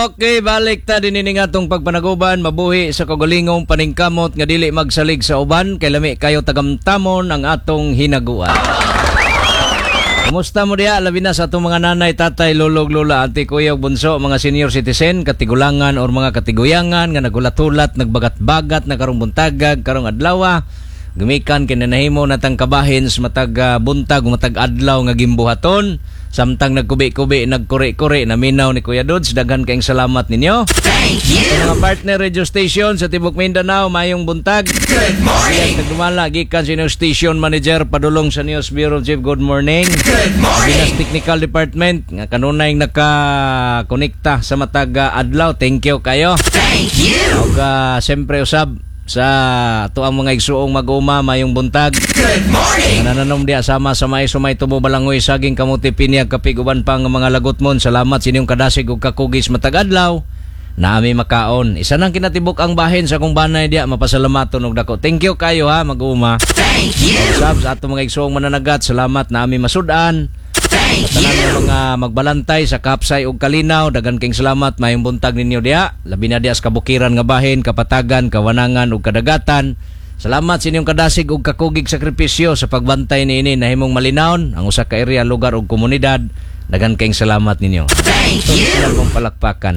Okay, balik ta din ini nga tong pagpanaguban, mabuhi sa kagalingong paningkamot nga dili magsalig sa uban kay lami kayo tagamtamon ang atong hinaguan. Kumusta mo diya? Labi na sa atong mga nanay, tatay, lulog, lula, auntie, kuya, bunso, mga senior citizen, katigulangan or mga katiguyangan nga nagulat-ulat, nagbagat-bagat, nakarong buntagag, karong adlawa, gumikan kinanahimo natang kabahin sa matag buntag, matag adlaw nga gimbuhaton. Samtang nagkubi-kubi, nagkuri-kuri, naminaw ni Kuya Dudes. Daghan kayong salamat ninyo. Thank you! Sa mga partner radio station sa Tibok Mindanao, mayong buntag. Good morning! Nagdumala, gikan sa inyong station manager, padulong sa News Bureau Chief. Good morning! Good morning! Binas Technical Department, nga kanunay nakakonekta sa matag adlaw. Thank you kayo. Thank you! Og siyempre usab sa tuang mga igsuong mag-uma mayong buntag. Good morning! Nananom diya sama sa may sumay tubo balangoy saging kamuti pinyag kapiguban pang mga lagutmon. Salamat sa inyong kadasig ug kakugis matag adlaw na ami makaon. Isa nang kinatibok ang bahin sa kong banay diya, mapasalamaton og dako. Thank you kayo ha mag-uma. Thank you! Sab sa atong mga igsuong mananagat, salamat na ami masud-an. Sa tanan mga magbalantay sa Kapsay ug Kalinaw, dagan king salamat mayong buntag ninyo diha. Labi na diha sa kabukiran nga bahin, kapatagan, kawanangan ug kadagatan. Salamat sa inyong kadasig ug kakugig sakripisyo sa pagbantay niini nahimong malinawon ang usa ka area, lugar ug komunidad. Dagan king salamat ninyo. Thank you. Kung palakpakan.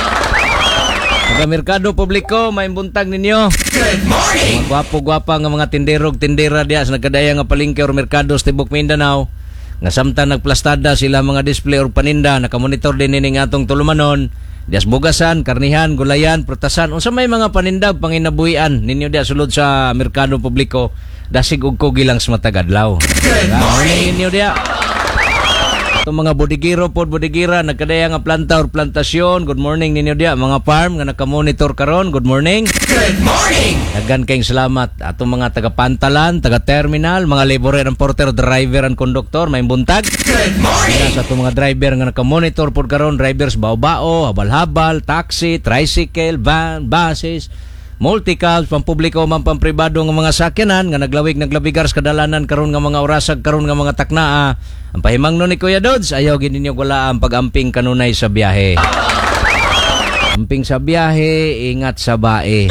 Mga merkado publiko, mayong buntag ninyo. Good morning. Mga gwapo-gwapa nga mga tinderog, tindera diha sa nagkadaya nga palengke or merkado sa Tibok Mindanao. Nga samtang nagplastada sila mga display or paninda, nakamonitor din ini nga atong tulumanon. Dias bugasan, karnihan, gulayan, prutasan, unsa may mga paninda panginabuhian ninyo diya sulod sa merkado publiko, dasig ug kugi lang sa matag adlaw. Ninyo diya. Itong mga bodigiro pod bodigira nagkadaya nga planta or plantasyon. Good morning ninyo diya mga farm nga nakamonitor karon. Good morning. Good morning. Daghan kayong salamat atong mga taga-pantalan, taga-terminal, mga laborer and porter, driver and conductor, may buntag. Good morning. Sa atong mga driver nga nakamonitor pod karon, drivers bao-bao, habal-habal, taxi, tricycle, van, buses, multicabs, pampubliko man pampribado nga mga sakyanan nga naglabigar sa kadalanan karon nga mga orasag karon nga mga taknaa. Ang pahimangno ni Kuya Dudes, ayaw gid ninyo wala ang pag-amping kanunay sa biyahe. Amping sa biyahe, ingat sa bae.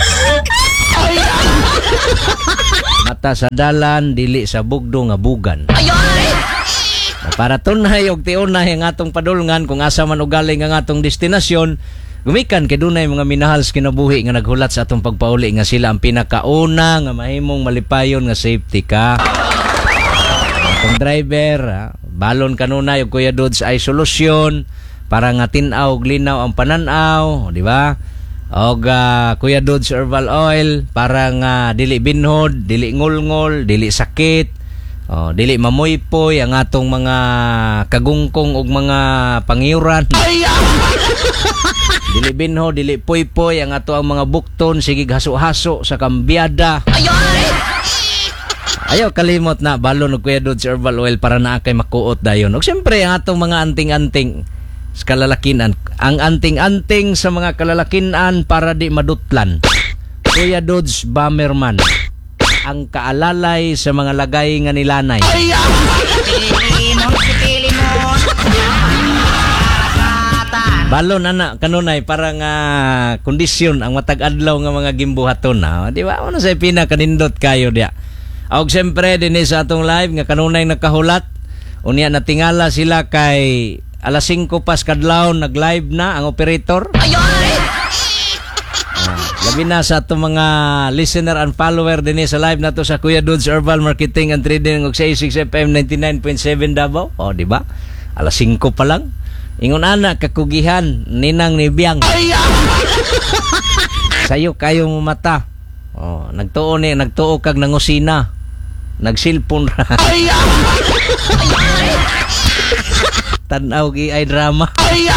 Mata sa dalan, dili sa bugdo nga bugan. Para tunay og tiunay ang atong padulngan kung asa man ugaling ang atong destinasyon. Gumikan kay dunay mga minahal sa kinabuhi nga naghulat sa atong pagpauli nga sila ang pinakauna nga mahimong malipayon nga safety ka. Atong driver, balon kanunay og Kuya Dudes ay solusyon para nga tin-aw og linaw ang pananaw, di ba? Og Kuya Dudes herbal oil para nga dili binhod, dili ngulngol, dili sakit, dili mamuypoy ang atong mga kagungkong ug mga pangiuran. Dili binho, dili poy-poy ang ato ang mga bukton, sige haso-haso sa kambyada. Ayaw kalimot na balon og Kuya Dudes herbal oil para naa kay makuot dayon. Og siyempre ang atong mga anting-anting sa kalalakinan, ang anting-anting sa mga kalalakinan para di madutlan. Kuya Dudes Bomberman, ang kaalalay sa mga lagay nga nilanay. Balon ana kanunay para nga kondisyon ang matag adlaw nga mga gimbuhaton na, di ba? Ano say pinakanindot kayo dia. Og siyempre dinhi sa atong live nga kanunay nakahulat unya natingala sila kay alas 5 pas kadlaw nag-live na ang operator. Labi na sa atong mga listener and follower dinhi sa live nato sa Kuya Dudes Herbal Marketing and Trading og 66 FM 99.7 Davao. O di ba? Alas 5 pa lang. Ingon ana kakugihan ninang ni Biang. Sayo kayo mo mata. Nagtuo kag nangusina. Nagsilpon ra. Tanaw gi ay drama.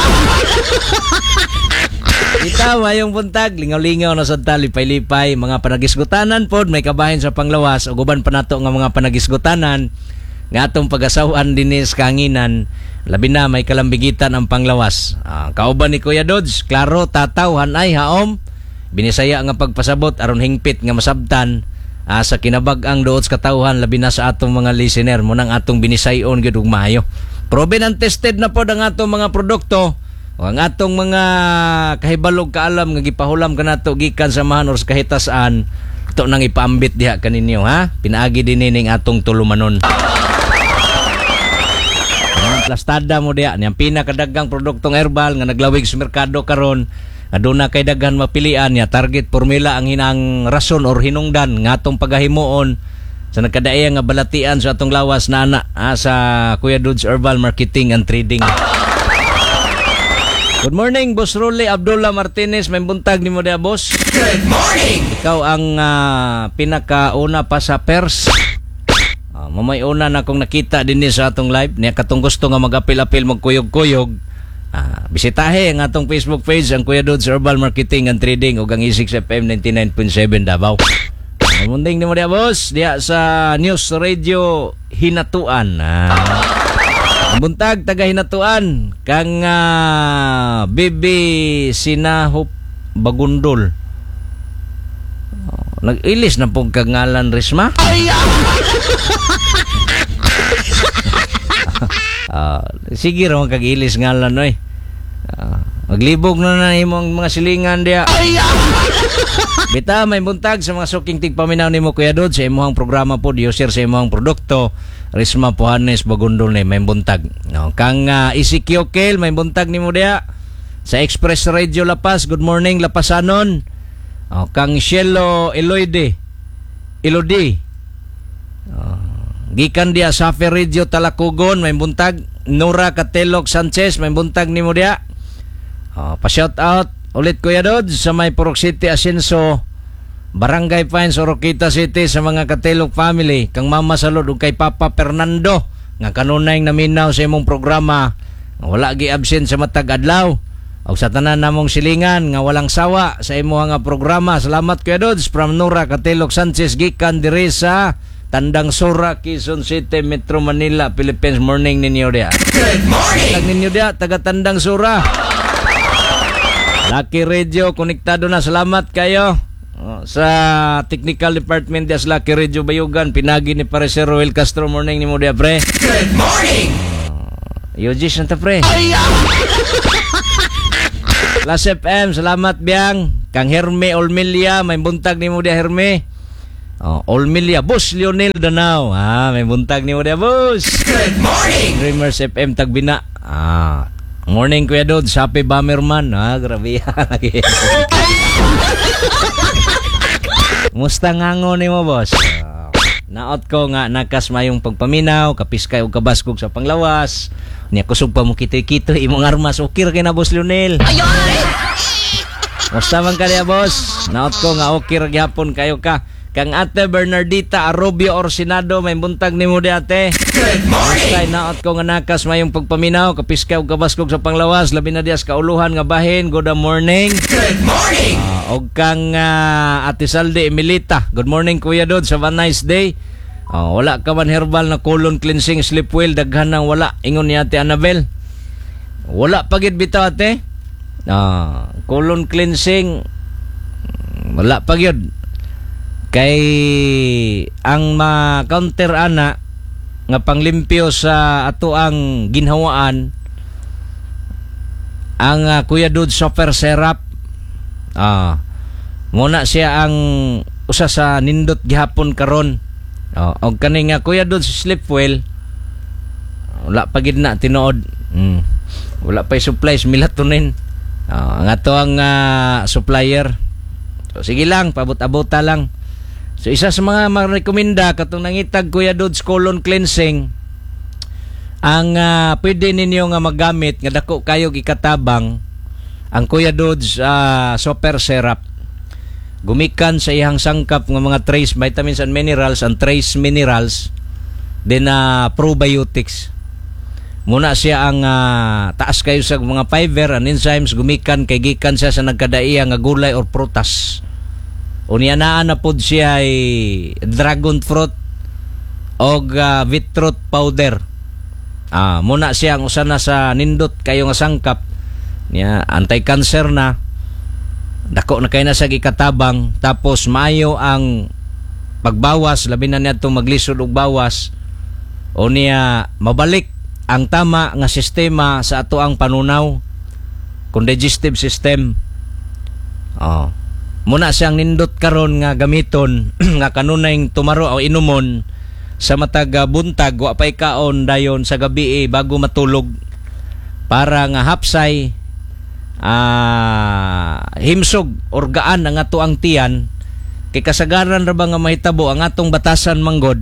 Ita mayong buntag, lingaw-lingaw na sa talipay-lipay, mga panagisgutanan pod, may kabahin sa panglawas, o guban pa nato nga mga panagisgutanan, nga atong pag-asawan dinis kanginan, labi na may kalambigitan ang panglawas. Kauban ni Kuya Dudes, klaro, tataw, hanay, haom, binisaya nga pagpasabot, aron hingpit nga masabtan, sa kinabag-ang doot katawhan, labi na sa atong mga listener, munang atong binisayon, gid ug maayo. Proven and tested na pod ang atong mga produkto, O ang atong mga kahibalog kaalam nga gipahulam kanato gikan sa mahan or sa kahitasan, ito nang ipaambit diha kaninyo ha. Pinaagi din ning atong tulumanon. Plastada mo diha niyang pinakadagang produktong herbal nga naglawig sa merkado karon. Aduna kay daghan mapilian niya, target formula ang hinang rason or hinungdan nga atong pagahimuon sa nagkadaaya nga balatian sa atong lawas na ana sa Kuya Dudes Herbal Marketing and Trading. Good morning, Boss Rolly Abdullah Martinez. May buntag ni mo dia, boss. Good morning! Ikaw ang pinakauna pa sa pers. Mamay una na kung nakita din sa atong live. Niya katong gusto nga mag-apil-apil, magkuyog-kuyog. Bisitahe ang atong Facebook page, ang Kuya Dudes Herbal Marketing and Trading, ug ang E6 FM 99.7 Davao. Munding ni mo dia, boss. Diya sa News Radio Hinatuan. Buntag taga Hinatuan kang Bibi Sinahop Bagundol. Nag-ilis na pong kagngalan Risma. Sige raw kag-ilis ngalan oy. Maglibog na imong mga silingan dia. Bita may buntag sa mga suking tigpaminaw nimo Kuya Dod sa imong programa po user sa imong produkto. Risma Puhanes Bagundol ni may buntag. No, kang Isikyokel may buntag nimo dia sa Express Radio Lapas. Good morning Lapasanon. Kang Shelo Elodi. Gikan dia sa Radio Talakugon may buntag. Nora Cateloc Sanchez may buntag nimo dia. Pa-shout out ulit Kuya Dod sa may Purok City Asenso, Barangay Pines, Oroquita City sa mga Cateloc family, kang Mama Salud ug kay Papa Fernando nga kanunay naminaw sa imong programa nga wala gi absent sa matag adlaw ug sa tanan namong silingan nga walang sawa sa imong nga programa. Salamat Kuya Dod from Nora Cateloc Sanchez gikan diri sa Tandang Sora, Quezon City, Metro Manila, Philippines. Morning ninyo dia. Good morning! Tag ninyo dia taga Tandang Sora. Lucky Radio, konektado na. Salamat kayo sa Technical Department des Lucky Radio Bayugan. Pinagi ni Pare Sir Roel Castro. Morning ni mo dia, pre. Good morning! Yojis na ta, pre. Las FM, salamat biyang. Kang Herme Olmelia, may buntag ni mo dia, Herme. Olmelia, Boss Lionel Danao. May buntag ni mo dia, boss. Good morning! Dreamers FM Tagbina. Morning Kuya Dod, Happy Bomberman. Grabe yan. Musta ngango ni mo, boss? Naot ko nga nakas mayong pagpaminaw, kapiskay o kabaskog sa panglawas. Niya kusog pa mo kitoy-kitoy, imong armas. Okay kay na, Boss Lionel. Musta man ka niya, boss? Naot ko nga okay gyapon kayo ka. Kang Ate Bernardita Arrobio Orsinado, may buntag ni mo di ate. Good morning! Kay naot ko nga nakas mayong pagpaminaw, kapiskaw kabaskog sa panglawas, labi na dias kauluhan nga bahin. Good morning. Good morning! Og kang Ate Salde Emilita, good morning Kuya Dod, have a nice day. Wala ka man herbal na colon cleansing sleep well, daghan nang wala, ingon ni Ate Annabel. Wala pagid bitaw ate. Colon cleansing wala pagyud. Kay ang ma-counter ana nga panglimpyo sa ato ang ginhawaan ang Kuya Dud Super Syrup. Muna siya ang usa sa nindot gihapon karon. Og kani nga Kuya Dud Sleepwell wala pa gid na tinuod. Wala pa supplies melatonin. Ang ato ang supplier. So sige lang, pabot-abota lang. So isa sa mga marekomenda katong nangitag Kuya Dod's colon cleansing ang pwede ninyo nga magamit nga dako kayo ikatabang ang Kuya Dod's Super Syrup. Gumikan sa iyang sangkap ng mga trace vitamins and minerals, and trace minerals din probiotics. Muna siya ang taas kayo sa mga fiber and enzymes, gumikan kay gikan siya sa nagkadaiya nga gulay or prutas. Unianaan na pod siya ay dragon fruit o beetroot powder. Muna siya ang usa na sa nindot kayo nga sangkap niya, anti-cancer na, dako na kayo na sa gikatabang, tapos maayo ang pagbawas, labi na niya itong maglisod og bawas o niya mabalik ang tama nga sistema sa ato ang panunaw. kung digestive system. Muna siyang nindot karon nga gamiton nga kanunay tumaro o inumon sa matag buntag wa pay kaon dayon sa gabi bago matulog para nga hapsay himsog or gaan ang ato ang tiyan kay kasagaran ra ba nga mahitabo ang atong batasan manggod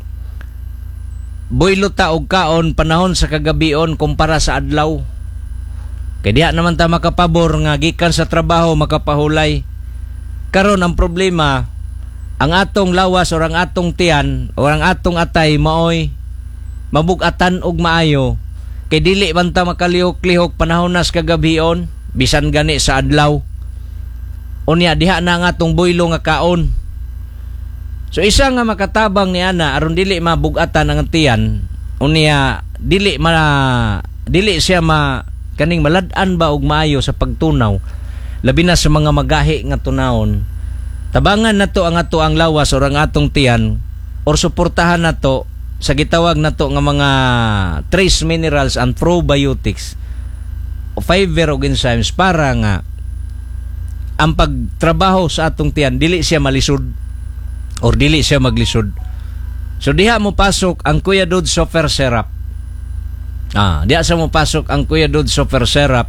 boylo ta og kaon panahon sa kagabion kumpara sa adlaw kay diha naman ta makapabor nga gikan sa trabaho makapahulay karon ang problema ang atong lawas or ang atong tiyan or ang atong atay maoy mabug-atan og maayo kay dili man ta makalihok-lihok panahon nas kagabion bisan gani sa adlaw unya diha na ang atong boylo nga kaon so isa nga makatabang ni ana aron dili mabug-atan ang tiyan unya dili siya kaning malad-an ba og maayo sa pagtunaw labi na sa mga magahi nga tunawon tabangan nato ang ato ang lawas or ang atong tiyan or suportahan nato sa gitawag nato nga mga trace minerals and probiotics o fiber ug enzymes para nga ang pagtrabaho sa atong tiyan dili siya malisod or dili siya maglisod. So diha mo pasok ang Kuya Dud Super Syrup. Diha sa mo pasok ang Kuya Dud Super Syrup.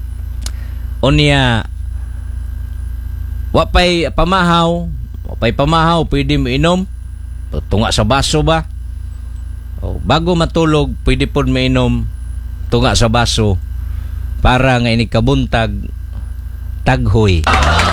Unya wapay pamahaw pwede mo inom tunga sa baso ba o bago matulog pwede pod mainom tunga sa baso para nga inikabuntag taghoy.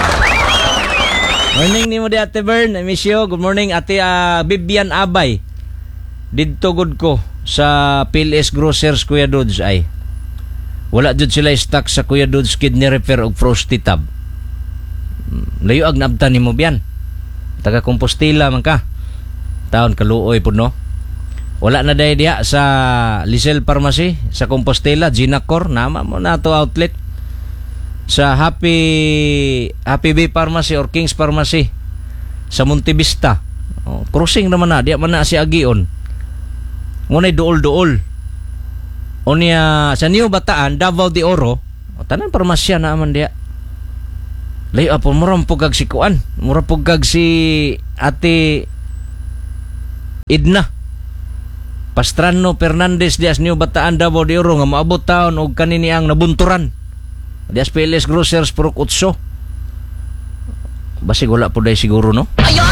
Morning ni mo di Ate Bern, I miss you. Good morning Ate Bibian Abay didto gud ko sa PLS Grocers Kuya Dudes ay wala jud sila stock sa Kuya Dudes kidney repair ug frosty tab. Layo ag nabtan nimo biyan. Taga Compostela man ka. Taon kaluoy pud no. Wala na day diha sa Lisel Pharmacy sa Compostela, Ginacor nama mo na to outlet. Sa Happy Bay Pharmacy or King's Pharmacy sa Montevista. Crossing naman na, diha man na si Agion. Ngunay duol-duol. Unya sa New Bataan, Davao de Oro, tanan parmasya na man diha. Layo apo murang pugag si kuan, murang pugag si Ate Idna Pastrano Fernandez dias New Bataan Davao de Oro nga maabot taon og kanini ang nabunturan. Dias PLS Grocers Purok Utso. Basig wala po day siguro no.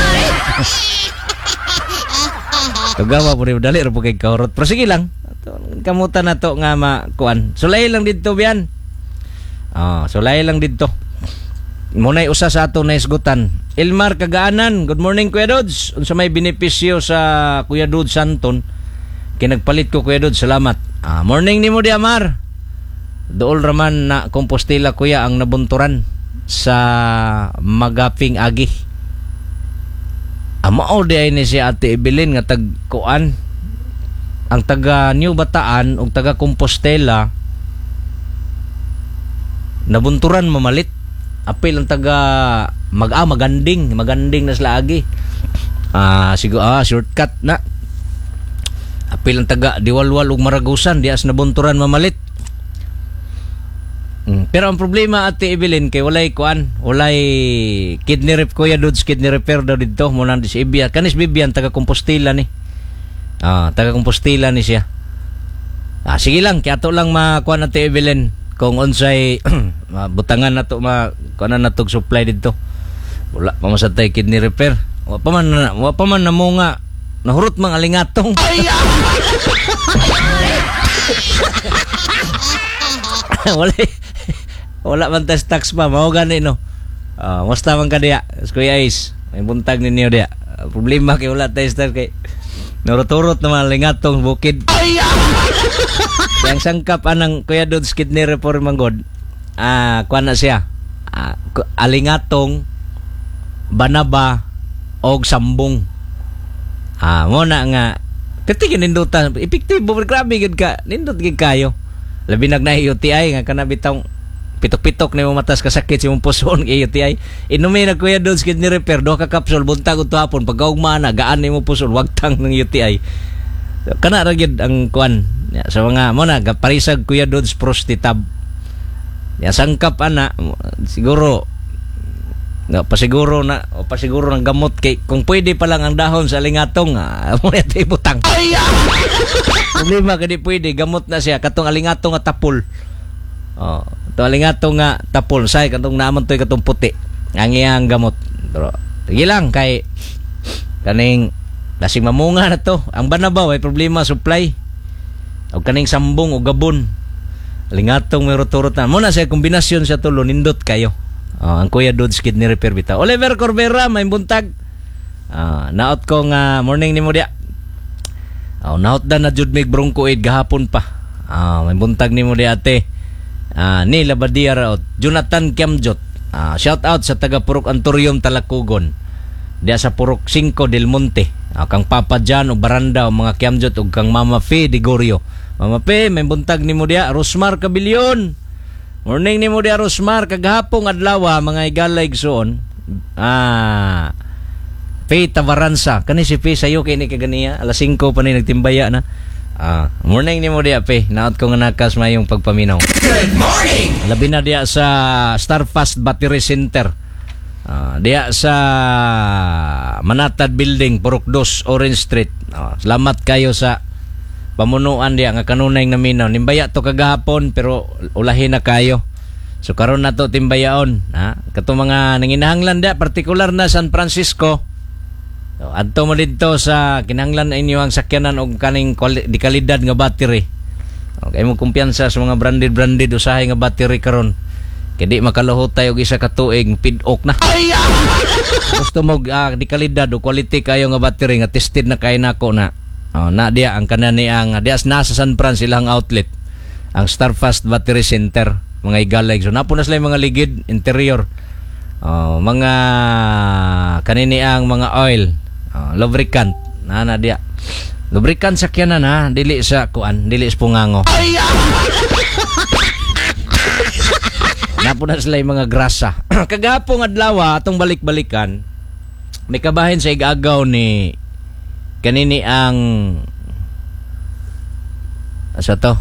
Kagawa po rin dali ra po kay kahurot. Pero sige lang. Kamutan na to nga makuan. Sulay lang dito biyan. Sulay lang dito. Munay usa sa ato na isgutan. Elmar Kagaanan, good morning Kuya Dudes. Unsa may benepisyo sa Kuya Dudes Santon? Kinagpalit ko Kuya Dudes, salamat. Morning ni mo di Amar. Dool raman na Compostela Kuya ang nabunturan sa Magaping Agi. Mao di ay ni si Ate Evelyn nga tagkuan. Ang taga New Bataan ug taga Compostela nabunturan mamalit. Apil ang taga maganding na sila agi. Shortcut na. Apil ang taga Diwalwal ug Maragusan dias nabunturan mamalit. Pero ang problema Ate Evelyn kay walay kidney rep Kuya Dudes kidney repair daw dito mo nang si Ibian kanis Bibian taga Compostela ni. Taga Compostela ni siya. Sige lang kay ato lang makuan Ate Evelyn kung unsay butangan nato kuan na natog supply dito. Wala pa man sa tay kidney repair. Wa pa man na mo nga nahurot mang alingatong. Wala man tas tax pa mao gani no. Musta man ka diya Kuya Ace may buntag ninyo diya. Problema kay wala tay tax kay nurot-urot naman lingatong bukid. Yang sangkap anang Kuya Dudes kidney repair manggod. Kuan na siya. Alingatong banaba og sambong. Mo na nga katigin nindutan epektibo grabe gid ka nindot gid kayo. Labi nagnahi UTI nga kana bitong pitok-pitok na yung matas kasakit si mong puson kay UTI. Inumin na Kuya Dudes kidney repair do ka kapsul buntag ug hapon pagkaugma na gaan nimo puson wagtang ng UTI. Kana ra gyud ang kuan sa mga mo na parisag Kuya Dudes Prostitab. Ya sangkap ana siguro pasiguro ng gamot kay kung pwede pa lang ang dahon sa alingatong mo na tayo butang. Problema kadi pwede gamot na siya katong alingatong nga tapol. To alingatong nga tapol say katong naman toy katong puti. Ang iyang gamot. Pero sige lang kay kaning lasing mamunga na to. Ang banabaw ay problema supply. O kaning sambong o gabon. Alingatong may rot-rot na. Muna sa kombinasyon sa tulo nindot kayo. Ang Kuya Dudes Kidney Repair bitaw. Oliver Corbera may buntag. Naot ko nga morning ni mo dia. Naot na jud mig bronchoid gahapon pa. May buntag ni mo dia ate. Ni Labadia raot. Jonathan Kiamjot. Shout out sa taga Purok Anturium Talakugon. Dia sa Purok 5 Del Monte. Kang Papa Jan o Baranda o mga Kiamjot o kang Mama Fe de Gorio. Mama Fe, may buntag ni mo dia. Rosmar Cabillion. Morning ni mo dia Rosmar. Kagahapong adlaw mga igalay gsoon. Fe Tavaransa. Kani si Fe sayo kay ni kaganiya. Alas 5 pa ni nagtimbaya na. Morning ni mo dia Fe. Naot ko nga nakas mayong pagpaminaw. Good morning. Labi na dia sa Starfast Battery Center. Dia sa Manatad Building, Purok 2, Orange Street. Salamat kayo sa pamunuan dia nga kanunay naminaw. Nimbaya to kagahapon pero ulahin na kayo. So karon na to timbayaon. Kato mga nanginahanglan dia, partikular na San Francisco. So, adto mo dito sa kinahanglan na inyo ang sakyanan og kaning di kalidad nga battery. Okay mo kumpiyansa sa mga branded usahay nga battery karon. Kaya di makaluhot tayo isa ka tuig pidok na. Gusto mo di kalidad o quality kayo nga battery nga tested na kayo nako na. Na dia ang kanani ang dia nasa San Fran silang outlet. Ang Starfast Battery Center mga igalay. So napo na sila mga ligid interior. Mga kanini ang mga oil, lubricant na dia. Lubricant sakyanan ha, dili sa kuan, dili sa pungango. Napo na sila yung mga grasa. Kagapong adlaw atong balik-balikan, may kabahin sa igagaw ni kanini ang asa to?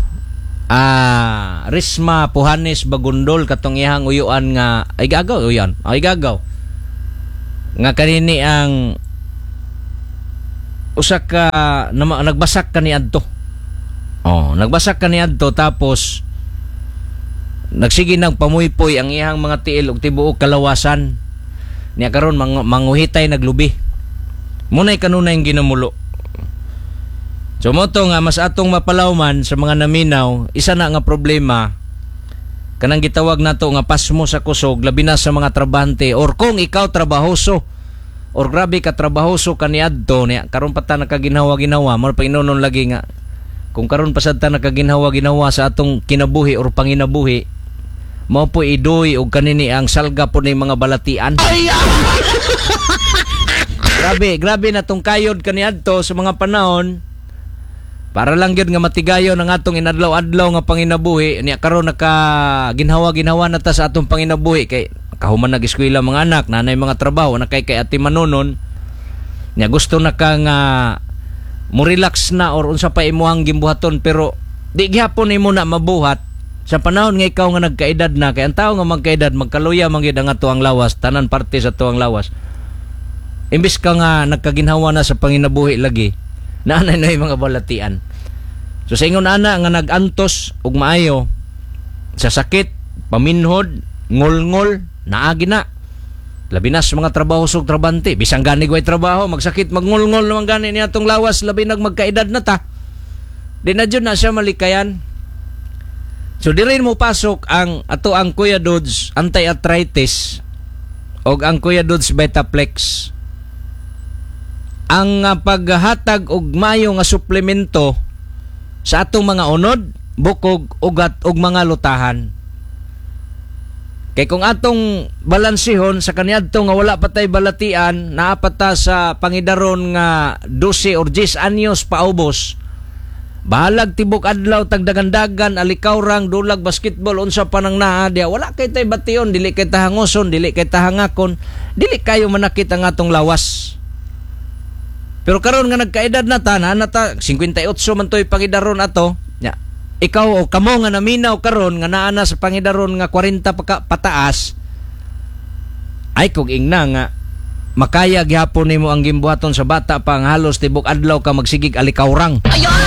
Risma Puhanes Bagundol katong iyang uyuan nga igagaw uyan. Igagaw. Nga kanini ang usa ka nagbasak kaniadto. Nagbasak kaniadto tapos nagsige ng pamuypoy ang iyang mga tiil ug tibuok kalawasan. Niya karon manguhitay naglubi. Munay kanunay ang ginamulo. So moto nga mas atong mapalawman sa mga naminaw, isa na nga problema kanang gitawag nato nga pasmo sa kusog labi na sa mga trabahante or kung ikaw trabahoso or grabe ka trabahoso kaniadto niya karon pa ta nakaginhawa-ginawa mo pa inunon lagi nga kung karon pa sad ta nakaginhawa-ginawa sa atong kinabuhi or panginabuhi mao po idoy og kanini ang salga po ning mga balatian. Grabe na tong kayod kaniadto sa mga panahon para lang gyud nga matigayon ang atong inadlaw-adlaw nga panginabuhi niya karon nakaginhawa-ginhawa na ta sa atong panginabuhi kay kahuman nag-eskwela mga anak, nanay mga trabaho, na kay ati manonon, niya gusto na ka nga mo relax na or unsa pa imuhang gimbuhaton pero di gyapon imo na mabuhat sa panahon nga ikaw nga nagkaedad na kay ang tao nga magkaedad magkaluya man gyud ang atuang lawas, tanan parte sa tuang lawas. Imbis ka nga nagkaginhawa na sa panginabuhi lagi, naanay na yung mga balatian. So sa ingon ana nga nagantos og maayo sa sakit, paminhod, ngol-ngol, naagi na. Labi na sa mga trabaho sug trabante, bisang gani way trabaho, magsakit, magngol-ngol naman gani niya tong lawas, labi nag magkaedad na ta. Di na dyan na siya malikayan. So di rin mo pasok ang ato ang Kuya Dudes anti-arthritis o ang Kuya Dudes Betaplex. Ang paghatag og mayo nga suplemento sa atong mga unod, bukog, ugat ug mga lutahan. Kay kung atong balansihon sa kaniadto nga wala patay balatian, naapata sa pangidaron nga 12 or 10 anyos paubos. Bahalag tibok adlaw tagdagandagan alikawrang dulag basketball unsa pa nang naa dia wala kay tay bation, dili kay tahangoson, dili kay tahangakon, dili kayo manakit ang atong lawas. Pero karon nga nagkaedad na ta, na 58 man toy pangidaron ato. Ya. ikaw o kamo nga naminaw karon nga naa na sa pangidaron nga 40 pataas, ay kung ingna nga makaya gyapon nimo ang gimbuhaton sa bata pa nga halos tibok adlaw ka magsigig alikawrang.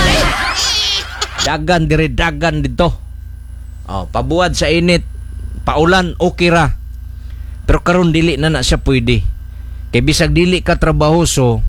Dagan dire, dagan dito. Pabuad sa init, paulan, okay ra. Pero karon dili na siya pwede. Kay bisag dili ka trabahoso,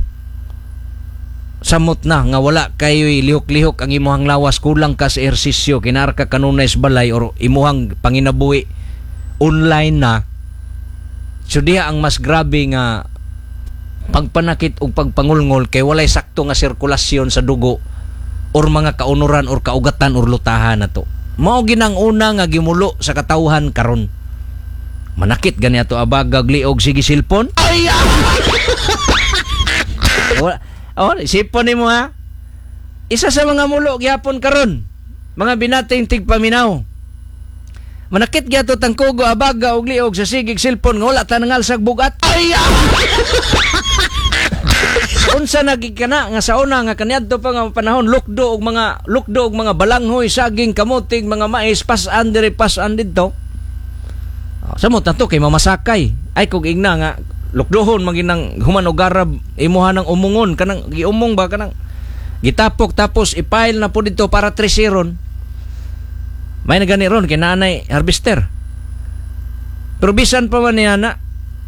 samot na nga wala kayo'y lihok-lihok ang imuhang lawas, kulang ka sa ehersisyo, kinar ka kanunay sa balay or imuhang panginabuhi online na. So diha ang mas grabe nga pagpanakit o pagpangulngol kay walay sakto nga sirkulasyon sa dugo or mga kaunuran or kaugatan or lutahan na to. Mao ginang una nga gimulo sa katawhan karon. Manakit gani ato abagag liog sige silpon. Sipon nimo ha. Isa sa mga mulo gyapon karon, mga binating tigpaminaw. Manakit gyato tangkugo abaga og liog sa sigig silpon nga wala ta nangalsag bugat. Unsa nagikana nga sa una nga kaniadto pa nga panahon lukdo og mga balanghoy, saging, kamuting, mga mais pas-an diri pas-an didto. Samot na to kay mamasakay. Ay kung igna nga lukdohon maginang human og garab imuha ng umungon kanang giumong ba kanang gitapok tapos ipail na po dito para tresiron. May nagani ron kay nanay harvester. Pero bisan pa man niya na.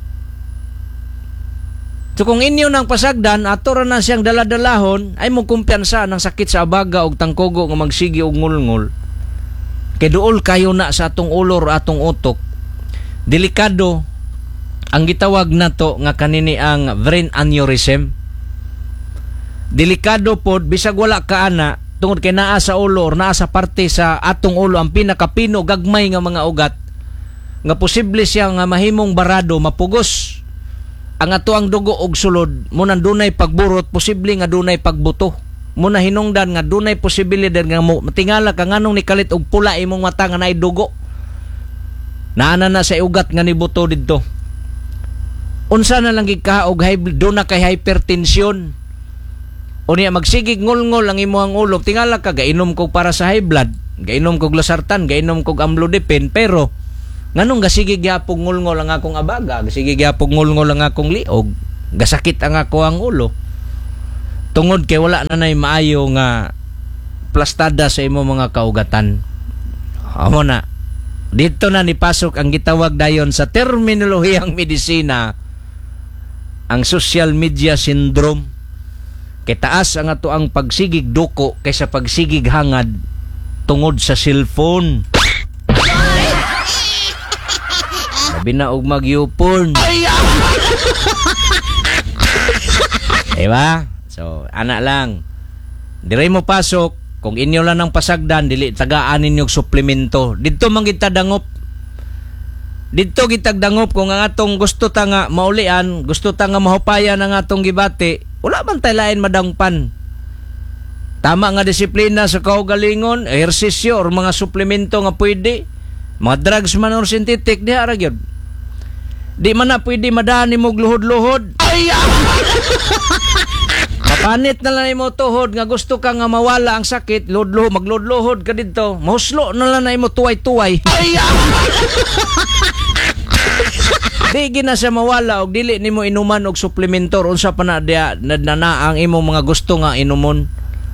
So kung inyo nang pasagdan ato ra na siyang daladalahon ay mo kumpiyansa ng sakit sa abaga og tangkogo nga magsigi og ngulngol. Kay duol kayo na sa atong ulo o atong utok. Delikado ang gitawag nato nga kanini ang brain aneurysm. Delikado pod bisag wala ka ana tungod kay naa sa ulo or naa sa parte sa atong ulo ang pinakapino gagmay nga mga ugat nga posible siya nga mahimong barado, mapugos ang ato ang dugo og sulod, muna dunay pagburot, posible nga dunay pagbuto. Muna hinungdan nga dunay posibilidad nga matingala ka nganong nikalit og pula imong mata nga naay dugo. Naana na sa ugat nga nibuto didto. Unsa na lang gikaog do na kay hypertension. Unya magsigig ngulngol ang imong ulo, tingala ka gainom kog para sa high blood, gainom kog losartan, gainom kog amlodipine, pero nganong gasigig gyapon ngulngol ang akong abaga, gasigig gyapon ngulngol ang akong liog, gasakit ang ako ang ulo. Tungod kay wala na nay maayo nga plastada sa imong mga kaugatan. Amo na. Dito na nipasok ang gitawag dayon sa terminolohiyang medisina ang social media syndrome. Kay taas ang ato ang pagsigig duko kaysa pagsigig hangad tungod sa cellphone. Sabi na og magyupon. Diba? So, anak lang. Dire mo pasok. Kung inyo lang ng pasagdan, dili tagaan ninyong suplemento. Dito man kita dangop. Dito kita dangop kung ang atong gusto ta nga maulian, gusto ta nga mahupayan ang atong gibati, wala man tay lain madangpan. Tama nga disiplina sa kaugalingon, ehersisyo or mga suplemento nga pwede. Mga drugs man or synthetic, diha ra gyud. Di man na pwede madani mo luhod-luhod. Mapanit na lang mo tuhod nga gusto ka nga mawala ang sakit, maglodlohod ka dito. Mahuslo na lang na mo tuway-tuway. Di gina sa mawala og dili nimo inuman og suplementor unsa pa na dia na ang imong mga gusto nga inumon.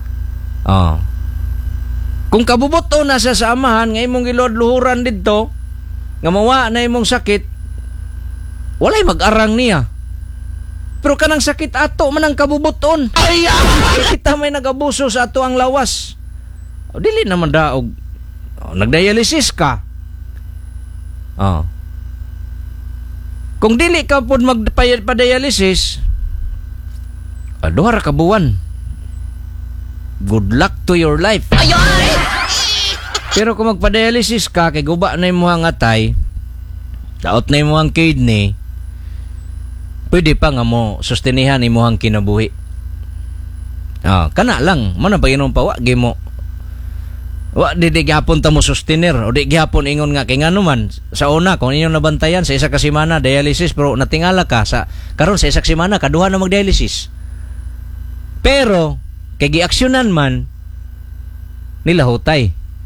Kung kabubuto na sa amahan nga imong gilodluhuran didto nga mawa na imong sakit, walay mag-arang niya. Pero kanang sakit ato man ang kabubuton. Kita may nagabuso sa ato ang lawas. Dili naman daog. Nagdialysis ka. Kung dili ka pod magpa-dialysis, duha ra ka buwan. Good luck to your life. Pero kung magpa-dialysis ka, kay guba na imong atay, daot na imong kidney, pwede pa nga mo sustenihan imong kinabuhi. Kana lang, man pa inom pa wagi mo. Wa di gyapon ta mo sustener o di gyapon ingon nga kay ngano man sa una kung inyo nabantayan sa isa ka semana dialysis pero natingala ka sa karon sa isa ka semana kaduha na mag-dialysis. Pero kay giaksyonan man nila hutay.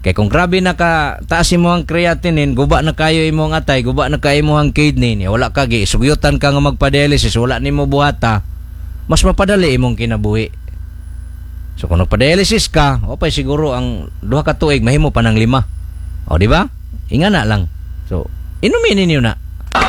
Kay kung grabe na ka taas mo ang creatinine, guba na kayo imong atay, guba na kayo imong kidney, wala ka gi sugyutan ka nga magpa-dialysis, wala nimo buhata, mas mapadali imong kinabuhi. So kung nagpa-dialysis ka, opay siguro ang 2 ka tuig mahimo pa ng 5. O di ba? Ingana lang. So inumin ninyo na.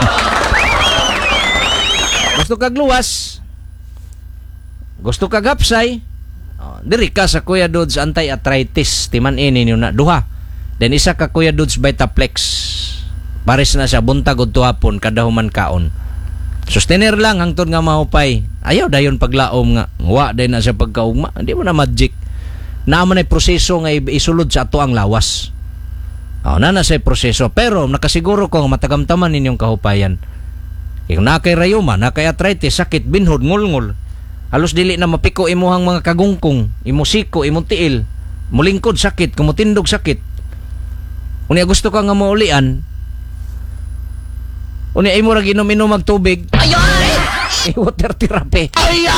Gusto kag luwas, gusto kag hapsay, diri ka sa Kuya Dudes anti-arthritis, timan-in ninyo na 2. Then isa ka Kuya Dudes Vitaplex, pares na siya buntag ug tuhapon kada human kaon. Sustainer lang hangtod nga mahupay. Ayaw dayon paglaom nga wa day na siya pagkaugma, hindi mo na magic. Naman ay proseso nga isulod sa ato ang lawas. Na say proseso, pero nakasiguro ko nga matagamtaman ninyong kahupayan. Kung nakay rayuma, nakay arthritis, sakit, binhod, ngulngol, halos dili na mapiko imuhang mga kagungkong, imo siko, imo tiil, mulingkod sakit, kumutindog sakit. Unya gusto ka nga maulian, unya imo ra ginom-inom mag tubig. Water therapy.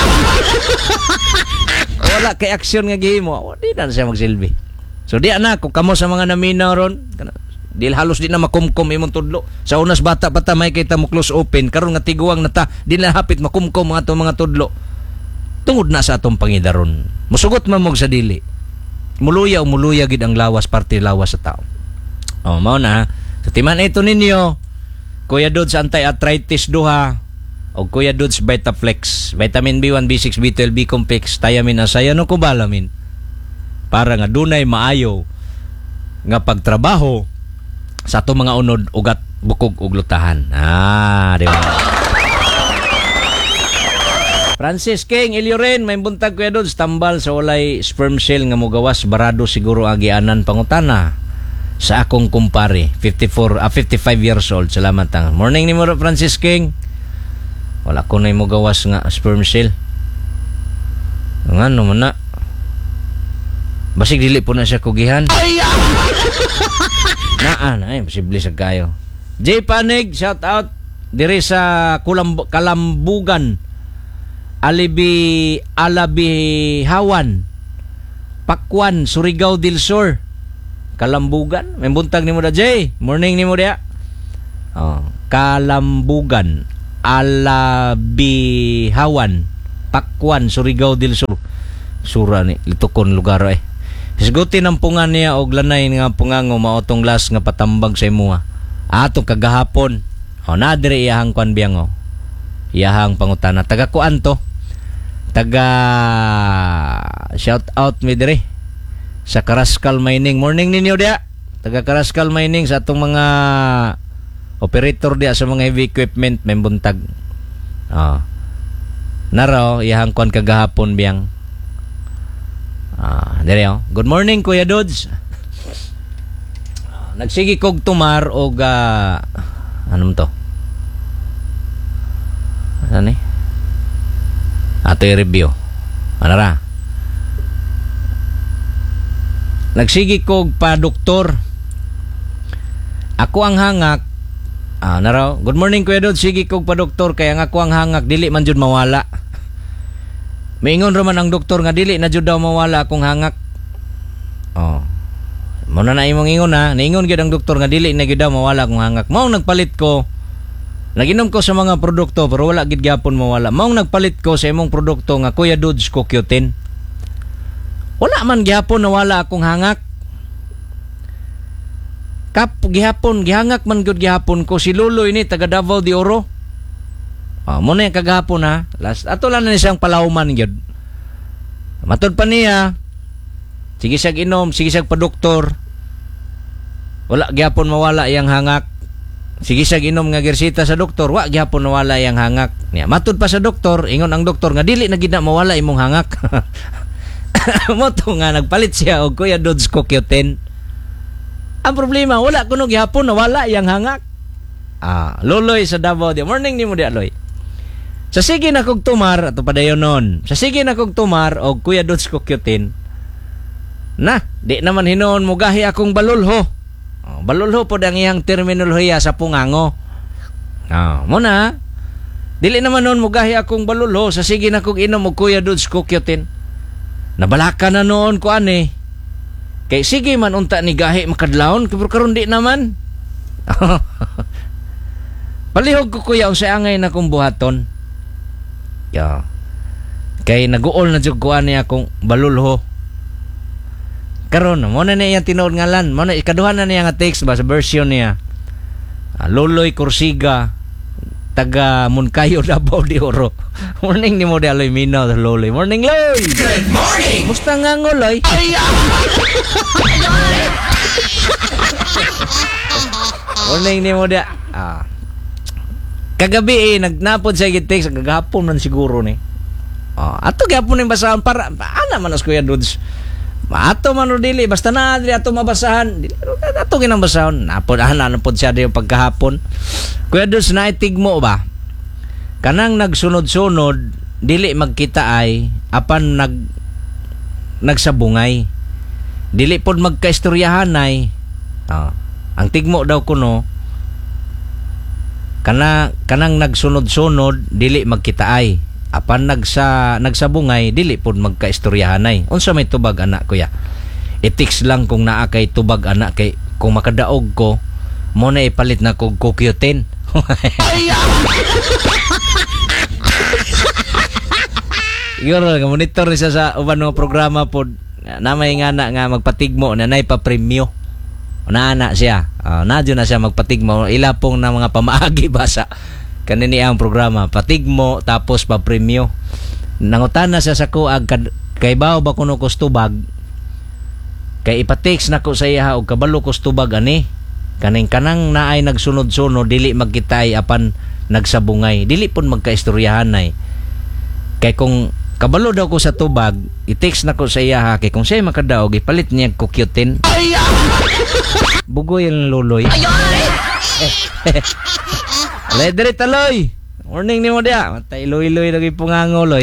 Wala kay aksyon nga gihimo, di na siya magsilbi. So di na kung kamo sa mga naminaw ron, dil halos di na makumkum imong tudlo. Sa unas bata pa may kita mo close open, karon nga tiguang na ta, di na hapit makumkum mga mga tudlo. Tungod na sa atong pangidaron. Musugot man mo sa dili. Muluya gid ang lawas, parte lawas sa tao. Mao na. Sa timan ito ninyo, Kuya Dudes anti-arthritis 2 o Kuya Dudes Vitaplex, vitamin B1, B6, B12, B complex, thiamine, asayano, cobalamin. Para nga dunay maayo nga pagtrabaho sa ato mga unod, ugat, bukog ug lutahan. Di ba? Francis King Ilioren, may buntag Kuya Dudes, tambal sa walay sperm cell nga mogawas, barado siguro agianan pangutana sa akong kumpare, 55 years old. Salamat ang. Morning ni mo Francis King. Wala ko na mogawas nga sperm cell. Ngano man na? Basig dili po na siya kugihan. Ay, posible sa kayo. J Panig, shout out diri sa Kalambugan, Alabihawan, Pakwan, Surigao del Sur, Kalambugan. May buntag ni mo da J. Morning ni mo dia. Kalambugan, Alabihawan, Pakwan, Surigao del Sur. Sura ni litukon lugar eh. Hisgutin ang pungan niya og lanay nga pungango maotong las nga patambag sa imuha. Atong kagahapon. Na dire iyahang kwan biyang iyahang pangutana. Taga kuan to. Taga shout out mi dire sa Karaskal Mining. Morning ninyo dia. Taga Karaskal Mining sa atong mga operator dia sa mga heavy equipment may buntag. Naraw iyahang kwan kagahapon biyang. Dire good morning Kuya Dudes. Nagsigi kog tumar og anong to? Ano ni? Ato i-review. Ano ra? Nagsigi kog pa doktor. Ako ang hangak. Naraw. Good morning Kuya Dudes. Sige kog pa doktor kaya nga ako ang hangak dili man jud mawala. Maingon raman ang doktor nga dili na jud daw mawala akong hangak. Muna na imong ingon ha. Naingon gyud ang doktor nga dili na gyud daw mawala akong hangak. Maong nagpalit ko. Naginom ko sa mga produkto pero wala gid gyapon mawala. Maong nagpalit ko sa imong produkto nga Kuya Dudes Cocutin. Wala man gyapon nawala akong hangak. Gihapon gihangak man gyud gihapon ko si Luloy ni taga Davao de Oro. Muna yung kagahapon ha. Last, ato lang na siyang palauman yun. Matod pa niya. Sige siyag inom, sige siyag pa-doktor. Wala gyapon mawala yang hangak. Sige siyag inom nga gersita sa doktor. Wa gyapon mawala yang hangak. Matod pa sa doktor, ingon ang doktor nga dili na gid na mawala imong hangak. Moto nga nagpalit siya og Kuya Dudes Cocutin. Ang problema, wala kuno gyapon nawala yang hangak. Loloy sa Davao. Morning ni mo di Aloy. Sa sige na kog tumar ato padayon nun. Sa sige na kog tumar og Kuya Dudes Cocutin. Di naman hinuon mo gahi akong balulho. Balulho po ang iyang terminolohiya sa pungango. Muna, dili naman noon mo gahi akong balulho. Sa sige na kog inom og Kuya Dudes Cocutin. Nabalaka na noon ko ani. Kay sige man unta ni gahi makadlawon pero karon di naman. Palihog ko kuya unsay angay na kong buhaton. Ya. Kay naguol na jud ko ani akong balulho. Karon mo na niya tinuod ngalan, mo na ikaduhan na niya nga text ba sa version niya. Loloy Corsiga taga Moncayo Davao de Oro. Morning ni mo de Aloy Minaw Loloy. Morning Loy. Good morning. Musta nga ngoloy? Morning ni mo de. Kagabi nagnapod sa text kagahapon man siguro ni. Ato gyapon ni basahan para ana man as Kuya Dudes. Ato man dili basta na dili ato mabasahan. Ato ginang basahon. Napod pod siya di pagkahapon. Kuya Dudes naitig mo ba? Kanang nagsunod-sunod dili magkita ay apan nagsabungay. Dili pod magkaistoryahan ay. Ang tigmo daw kuno kanang nagsunod-sunod dili magkitaay apan nagsabungay dili pod magkaistoryahanay. Unsa may tubag anak kuya? Ethics lang kung naa kay tubag anak kay kung makadaog ko mo na ipalit na kog kukyutin. Igor monitor ni sa uban mga programa pod na may nga magpatigmo na nay pa premyo. Naana siya. Nadyo na siya magpatigmo. Ilapong na mga pamaagi basa. Kanini ang programa. Patigmo tapos pa-premyo. Nangutan na siya sa kuag kay bao ba kuno kustubag. Kay ipatix na ko sa iya og kabalo kustubag ani. Kaning kanang naay nagsunod-sunod dili magkitay apan nagsabungay. Dili pun magkaistoryahan ay. Kay kung kabalo daw ko sa tubag, i-text na ko sa iya kay kung siya makadaog ipalit niya ko kukyutin. Bugoy ang luloy. Alay diri taloy. Morning ni mo dia. Matay loy-loy lagi pungangoloy.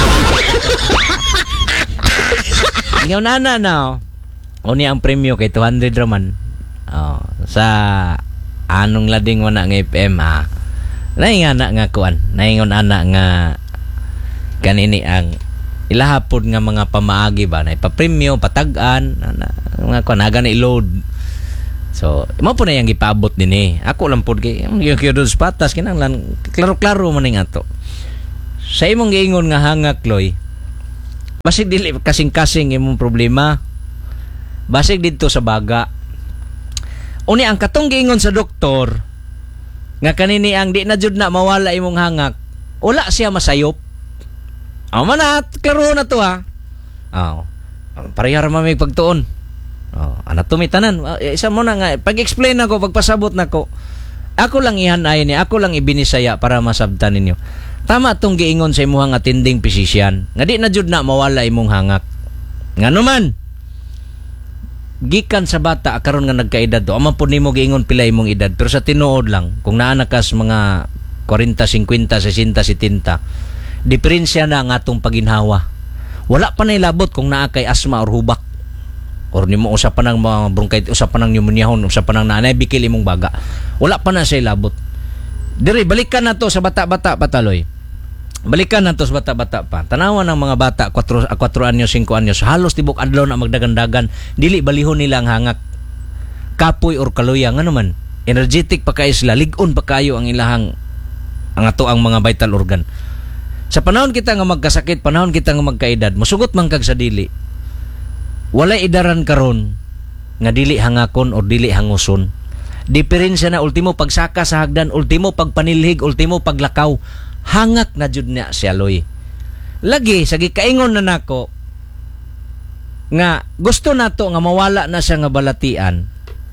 Ngaw nana na. Oni ang premyo kay 200 raman. Sa anong lading mo na ng FM ha. Nainga na nga kuan. Naingon ana nga kanini ang ilahapod nga mga pamaagi ba na ipapremyo, patagan, mga kuan aga na i-load. So, mo po na yung ipaabot din eh. Ako lang po kay yung Kyodos Patas kinanglan klaro-klaro man ning ato. Sa imong giingon nga hangak Loy. Basig dili kasing-kasing imong problema. Basig didto sa baga. Uni ang katong giingon sa doktor nga kanini ang di na jud na mawala imong hangak. Wala siya masayop. Manat klaro na to ha. Parehar man may pagtuon. Anatomy tanan. Isa mo na nga pag-explain nako, pagpasabot nako. Ako lang ihanay ni, ako lang ibinisaya para masabtan ninyo. Tama tong giingon sa imong attending physician. Nga di na jud na mawala imong hangak. Ngano man? Gikan sa bata karon nga nagkaedad do. Aman pud nimo giingon pila imong edad, pero sa tinuod lang kung naa na kas mga 40, 50, 60, 70. Diferensya na ang atong paginhawa. Wala pa na ilabot kung naa kay asma or hubak. Or nimo usa pa nang mga bronchitis, usa pa nang pneumoniahon, usa pa nang nanay bikil imong baga. Wala pa na sa ilabot. Diri balikan na to sa bata-bata pataloy. Balikan na to sa bata-bata pa. Tanawan ng mga bata 4 anyos, 5 anyos, halos tibok adlaw na magdagandagan, dili balihon nila ang hangak. Kapoy or kaluyang ano man. Energetic pa kayo sila, ligon pa kayo ang ilahang ang ato ang mga vital organ. Sa panahon kita nga magkasakit, panahon kita nga magkaedad, musugot man kag sa dili. Walay idaran karon nga dili hangakon o dili hanguson. Diferensya na ultimo pagsaka sa hagdan, ultimo pagpanilhig, ultimo paglakaw. Hangak na jud niya si Aloy. Lagi sa gikaingon na nako nga gusto nato nga mawala na siya nga balatian.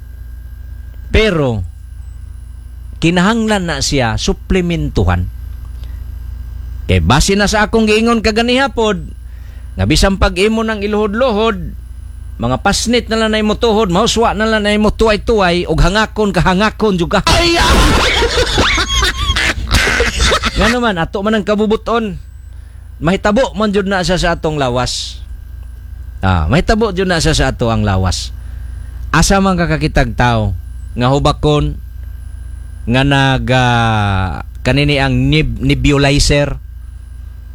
Pero kinahanglan na siya suplementuhan. Kay base na sa akong giingon kaganihapod nga bisan pag-imo ng iluhod-luhod, mga pasnit na lang na imo tuhod, mauswa na lang na imo tuway-tuway, og hangakon kahangakon juga. Nga naman, ato man ang kabubuton. Mahitabo man jud na siya sa atong lawas. Mahitabo jud na siya sa ato ang lawas. Asa man kakakitag tao nga hubakon nga kanini ang nebulizer.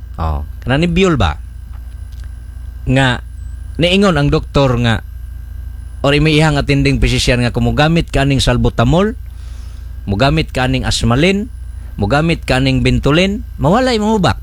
Kana nebul ba? Nga niingon ang doktor nga or imihang attending physician nga kung mugamit ka aning salbutamol, mugamit ka aning asmalin, mugamit ka aning bentulin, mawalay mahubak.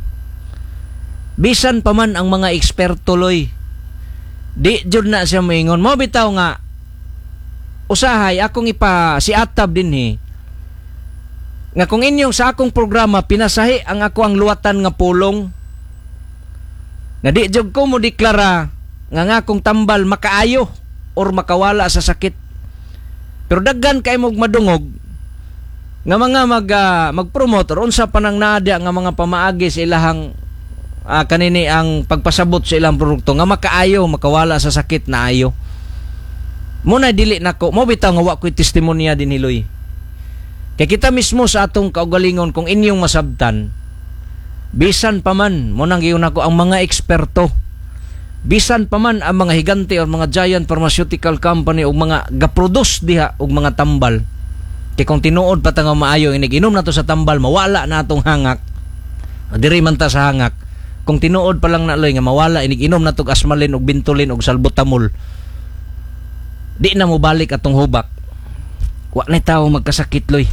Bisan pa man ang mga eksperto loy, di jud na siya moingon mo bitaw nga usahay akong siatab dinhi nga kung inyong sa akong programa pinasahi ang ako ang luwatan nga pulong nga di jud ko mo deklara nga akong tambal makaayo or makawala sa sakit. Pero daghan kay mog madungog nga mga mag-promote or unsa pa nang naadya nga mga pamaagi sa ilahang kanini ang pagpasabot sa ilang produkto nga makaayo, makawala sa sakit na ayo. Muna dili nako, mo bitaw nga wa ko'y testimonya din hiloy. Kay kita mismo sa atong kaugalingon kung inyong masabtan, bisan pa man mo nang giyon ako ang mga eksperto. Bisan pa man ang mga higante o mga giant pharmaceutical company o mga gaproduce diha og mga tambal. Kay kung tinuod pa nga maayo inig-inom na to sa tambal, mawala na atong hangak. Diri man ta sa hangak. Kung tinuod pa lang na loy nga mawala inig-inom na tog asmalin og bintulin og salbutamol, di na mo balik atong hubak. Wa na tawo magkasakit loy.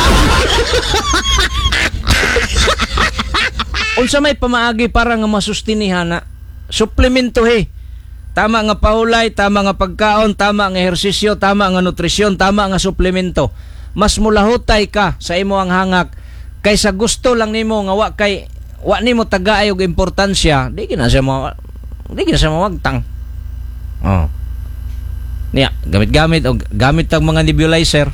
Unsa may pamaagi para nga masustinihan na suplemento tama nga paulay, tama nga pagkaon, tama nga ehersisyo, tama nga nutrisyon, tama nga suplemento. Mas mulahutay ka sa imo ang hangak kaysa gusto lang nimo nga wa nimo tagaay og importansya, di gina siya mawagtang. Oh. Niya, gamit ang mga nebulizer.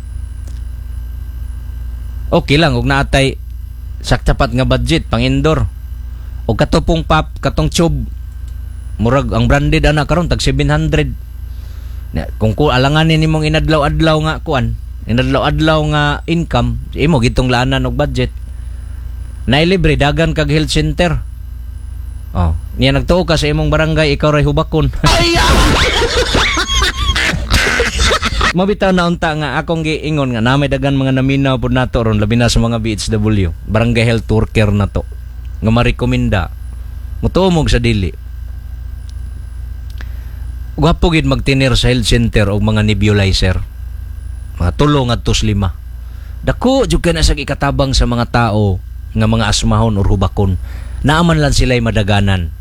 Okay lang og naatay saktapat nga budget pang indoor. Og katupong pop, katong tube. Murag ang branded ana karon tag 700. Niya, kung alanganin nimong inadlaw-adlaw nga inadlaw-adlaw nga income, imo gitong laanan og budget. Nailibre dagan kag health center. Oh, niya nagtuo ka sa imong barangay ikaw ray hubakon. Mabitaw na unta nga akong giingon nga namay dagan mga naminaw pud nato ron labi na sa mga BHW, barangay health worker nato nga marekomenda mutumog sa dili. Gwapo gid magtinir sa health center og mga nebulizer. Mga 3 ngadto 5. Dako jud kana sa ikatabang sa mga tao nga mga asmahon o hubakon. Naaman lang sila'y madaganan.